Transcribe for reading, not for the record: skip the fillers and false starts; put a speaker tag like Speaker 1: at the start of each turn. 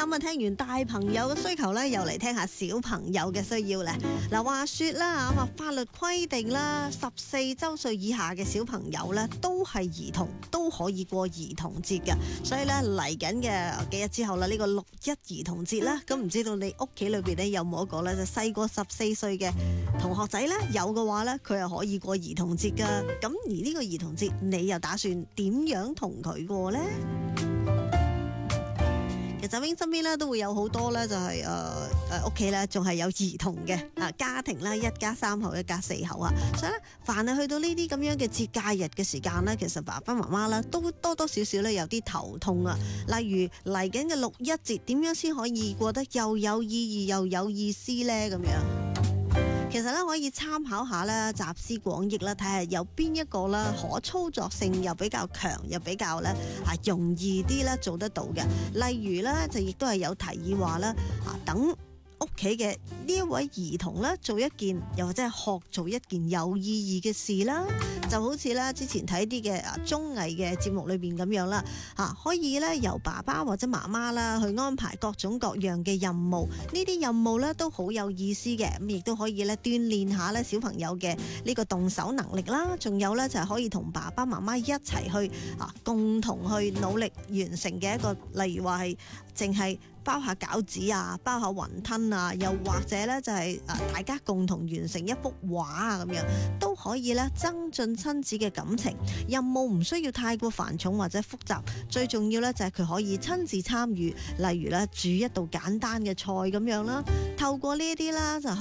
Speaker 1: 咁啊，聽完大朋友嘅需求咧，又嚟聽下小朋友嘅需要咧。嗱，話說啦，咁啊，法律規定啦，14周歲以下嘅小朋友咧，都係兒童，都可以過兒童節嘅。所以咧，嚟緊嘅幾日之後啦，呢個6·1兒童節啦，咁唔知道你屋企裏邊咧有冇一個咧就細過14歲嘅同學仔咧？有嘅話咧，佢係可以過兒童節噶。咁而呢個兒童節，你又打算點樣同佢過呢？其實周邊身邊咧都會有好多咧，就係屋企咧仲係有兒童嘅家庭啦，一家3口一家4口啊。所以咧，凡係去到呢啲咁樣嘅節假日嘅時間咧，其實爸爸媽媽咧都多多少少咧有啲頭痛啊。例如嚟緊嘅6·1節，點樣先可以過得又有意義又有意思呢？咁樣。其實咧可以參考下咧，集思廣益啦，睇下有邊一個啦可操作性又比較強，又比較咧容易啲咧做得到嘅。例如咧就亦都係有提議話咧等屋企嘅呢一位兒童咧做一件，又或者係學做一件有意義嘅事啦。就好似咧之前睇啲嘅綜藝嘅節目裏邊咁樣啦，可以咧由爸爸或者媽媽啦去安排各種各樣嘅任務，呢啲任務咧都好有意思嘅，咁亦都可以咧鍛煉下咧小朋友嘅呢個動手能力啦，仲有咧就係可以同爸爸媽媽一齊去共同去努力完成嘅一個，例如話係淨係包下餃子啊，包下雲吞啊，又或者咧就係大家共同完成一幅畫啊，咁樣都可以咧增進親子嘅感情。任務唔需要太過繁重或者複雜，最重要咧就係佢可以親自參與，例如咧煮一道簡單嘅菜咁樣啦。透過呢啲啦就